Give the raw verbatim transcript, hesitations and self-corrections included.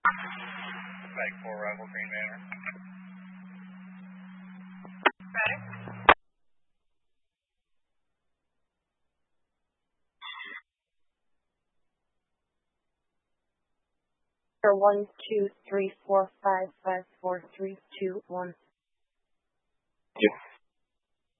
Back four, arrival, Green Manor. Ready? One, two, three, four, five, five, four, three, two, one. Yep.